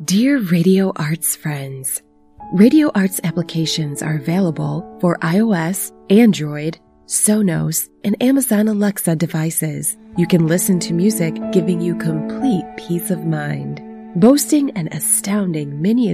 Dear Radio Arts friends, Radio Arts applications are available for iOS, Android, Sonos, and Amazon Alexa devices. You can listen to music giving you complete peace of mind. Boasting an astounding many